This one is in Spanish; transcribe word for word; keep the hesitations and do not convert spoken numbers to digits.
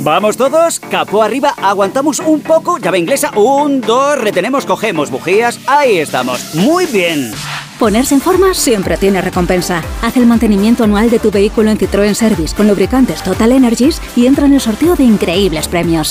Vamos todos, capó arriba, aguantamos un poco, llave inglesa, un, dos, retenemos, cogemos bujías, ahí estamos, muy bien. Ponerse en forma siempre tiene recompensa. Haz el mantenimiento anual de tu vehículo en Citroën Service con lubricantes Total Energies y entra en el sorteo de increíbles premios.